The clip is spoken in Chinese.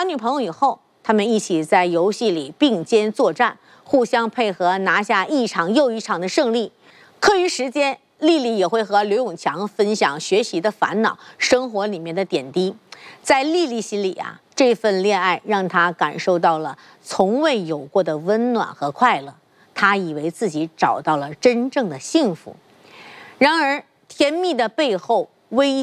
当女朋友以后，他们一起在游戏里并肩作战，互相配合，拿下一场又一场的胜利。课余时间，丽丽也会和刘永强分享学习的烦恼、生活里面的点滴。在丽丽心里啊，这份恋爱让她感受到了从未有过的温暖和快乐。她以为自己找到了真正的幸福。然而，甜蜜的背后，危